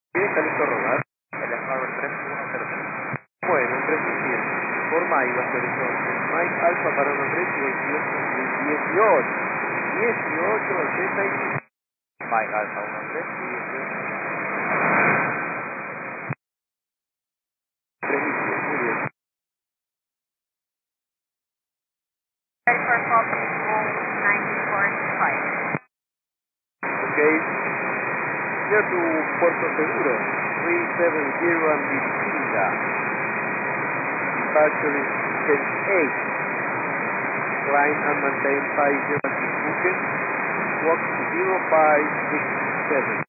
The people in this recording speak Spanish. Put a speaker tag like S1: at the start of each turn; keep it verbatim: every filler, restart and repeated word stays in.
S1: ¿Tiene Calixto Rodar? El Harvard tres uno cero tres. Bueno, tres y siete. Por Mike va a ser entonces. Mike Alfa para uno tres y veintiocho. dieciocho. dieciocho, ochenta y cinco. Mike Alfa uno tres y dieciocho. tres y siete, muy bien.
S2: For copy nine four five.
S1: Ok. Ya tu puerto seguro. three seven zero and Bitinga. Factory ten eight. Climb and maintain five zero Booking. Walk zero five six seven.